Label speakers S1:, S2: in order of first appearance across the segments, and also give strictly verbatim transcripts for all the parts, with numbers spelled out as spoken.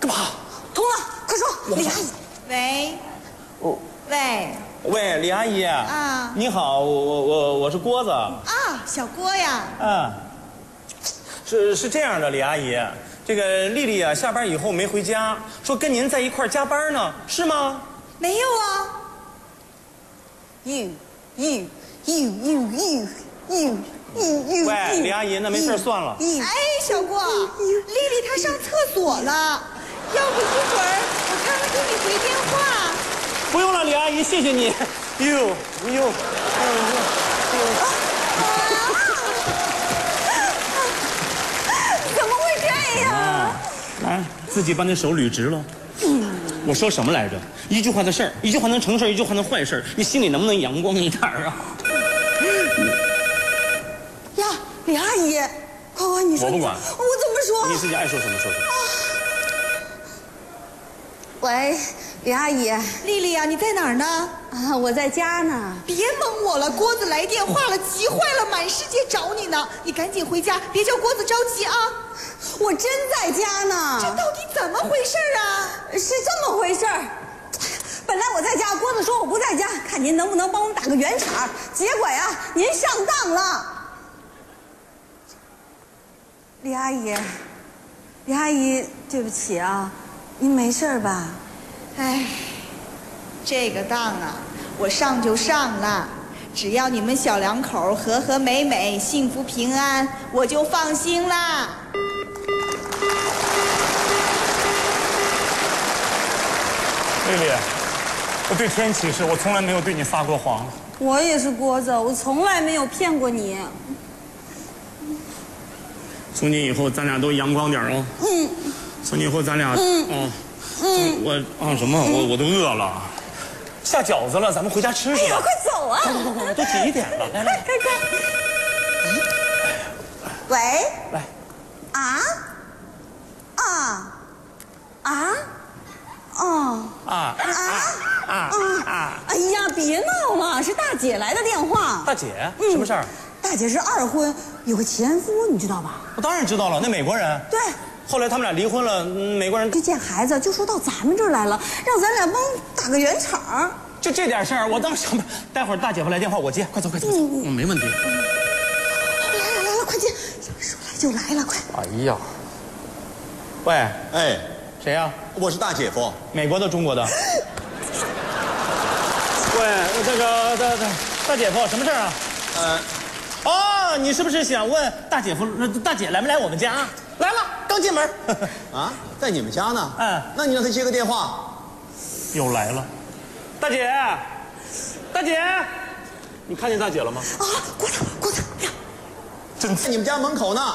S1: 干嘛？
S2: 通了，快说，李阿姨。
S3: 喂，
S1: 哦，
S3: 喂，
S1: 喂，李阿姨
S3: 啊，
S1: 你好，我我我我是郭子
S3: 啊，小郭呀，
S1: 啊，是是这样的，李阿姨，这个丽丽啊，下班以后没回家，说跟您在一块儿加班呢，是吗？
S3: 没有啊。
S2: you you you you you you you you。
S1: 喂，李阿姨，那没事算了。
S3: 哎，小郭，丽丽她上厕所了，要不一会儿我看看给你回电话。
S1: 不用了，李阿姨，谢谢你。哟哟，
S2: 怎么会这样？
S1: 啊，来，自己把那手捋直了。我说什么来着？一句话的事儿，一句话能成事儿，一句话能坏事儿。你心里能不能阳光一点啊？
S2: 呀，李阿姨，快快你说。
S1: 我不管。
S2: 我怎么说？
S1: 你自己爱说什么说什么。
S2: 喂，李阿姨。
S3: 丽丽呀，你在哪儿呢？
S2: 啊，我在家呢。
S3: 别蒙我了，郭子来电话了，急坏了，满世界找你呢。你赶紧回家，别叫郭子着急啊。
S2: 我真在家呢。
S3: 这到底怎么回事啊？
S2: 是这么回事儿。本来我在家，郭子说我不在家，看您能不能帮我们打个圆场。结果呀，您上当了。李阿姨，李阿姨，对不起啊，您没事吧？
S3: 哎，这个当啊，我上就上了，只要你们小两口和和美美、幸福平安，我就放心啦。
S4: 丽丽，我对天起誓，我从来没有对你撒过谎。
S2: 我也是郭子，我从来没有骗过你。
S1: 从今以后，咱俩都阳光点哦。
S2: 嗯。
S1: 从今以后，咱俩
S2: 嗯
S1: 哦，嗯，我啊什么？我我都饿了，下饺子了，咱们回家吃去吧。
S2: 哎呀，快走啊！
S1: 快快快，都几点了？来来，
S2: 快快！喂。
S1: 来。
S2: 啊？啊？啊？哦。
S1: 啊啊啊啊！
S2: 哎呀，别闹了，是大姐来的电话。
S1: 大姐，什么事儿？
S2: 大姐是二婚，有个前夫，你知道吧？
S1: 我当然知道了，那美国人。
S2: 对。
S1: 后来他们俩离婚了，美国人
S2: 去见孩子，就说到咱们这儿来了，让咱俩帮打个圆场。
S1: 就这点事儿，我当时上班。待会儿大姐夫来电话，我接。快走，快走，走，嗯，没问题。
S2: 来了来了，快进！说来就来了，快！
S1: 哎呀，喂，
S5: 哎，
S1: 谁呀？
S5: 我是大姐夫。
S1: 美国的，中国的。喂，这个大大大姐夫，什么事儿啊？
S5: 呃，
S1: 哦，你是不是想问大姐夫、大姐来没来我们家？来了，刚进门。
S5: 啊，在你们家呢？
S1: 嗯，
S5: 那你让他接个电话。
S1: 又来了，大姐，大姐，你看见大姐了吗？
S2: 啊，郭子，郭子呀，
S5: 正在你们家门口呢。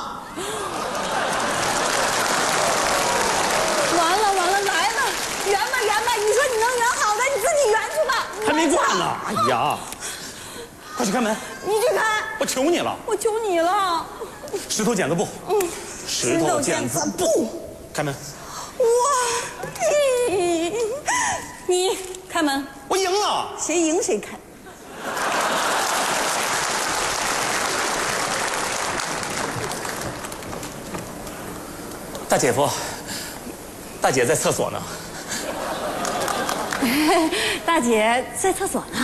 S2: 完了完了，来了，圆吧圆吧，你说你能圆好的，你自己圆去吧。
S1: 还没挂呢。哎呀，快去开门！
S2: 你去开！
S1: 我求你了，
S2: 我求你了。
S1: 石头剪子布。嗯，石头剪子布，开门。
S2: 哇，你你开门。
S1: 我赢了。
S2: 谁赢谁开。
S1: 大姐夫，大姐在厕所呢。
S2: 大姐在厕所呢。